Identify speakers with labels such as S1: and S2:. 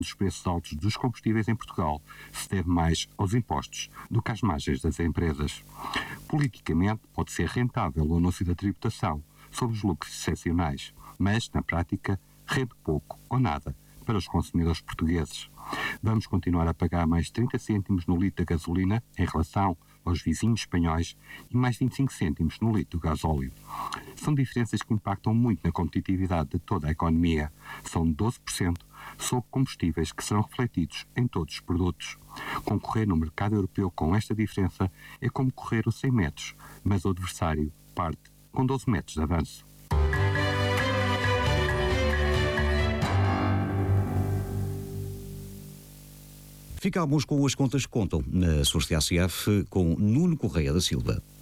S1: dos preços altos dos combustíveis em Portugal se deve mais aos impostos do que às margens das empresas. Politicamente, pode ser rentável o anúncio da tributação sobre os lucros excepcionais, mas, na prática, rende pouco ou nada para os consumidores portugueses. Vamos continuar a pagar mais 30 cêntimos no litro de gasolina em relação aos vizinhos espanhóis e mais 25 cêntimos no litro de gasóleo. São diferenças que impactam muito na competitividade de toda a economia. São 12% sobre combustíveis que serão refletidos em todos os produtos. Concorrer no mercado europeu com esta diferença é como correr os 100 metros, mas o adversário parte com 12 metros de avanço.
S2: Ficamos com as contas que contam na Source TSF com Nuno Correia da Silva.